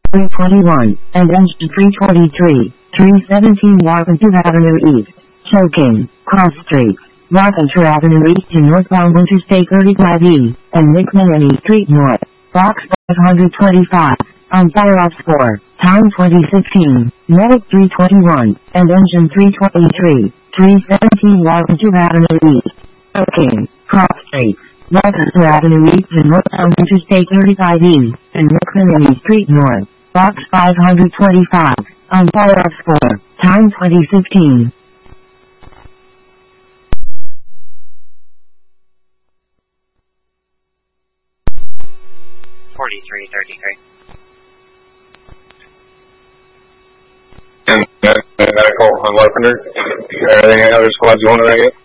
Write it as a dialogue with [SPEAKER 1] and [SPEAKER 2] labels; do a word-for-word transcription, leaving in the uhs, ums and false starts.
[SPEAKER 1] three twenty-one, and engine three twenty-three, three seventeen Warventure Avenue East, Choking, Cross Street, Warventure Avenue East to northbound Interstate thirty-five E, and McMillany Street North, Box five twenty-five, on fire-off score, time twenty sixteen, Medic three twenty-one, and engine three twenty-three, three seventeen Warventure Avenue East, Choking, Cross Street, Warventure Avenue East to northbound Interstate thirty-five E, and McMillany Street North, Box five twenty-five, on fire-off score, time twenty fifteen.
[SPEAKER 2] forty-three thirty-three.
[SPEAKER 3] And uh, medical on Lepender. Anything other squads you want to get?